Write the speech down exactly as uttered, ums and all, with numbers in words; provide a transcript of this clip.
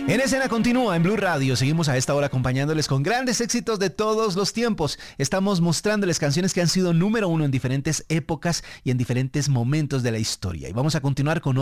En Escena continúa en Blue Radio. Seguimos a esta hora acompañándoles con grandes éxitos de todos los tiempos. Estamos mostrándoles canciones que han sido número uno en diferentes épocas y en diferentes momentos de la historia. Y vamos a continuar con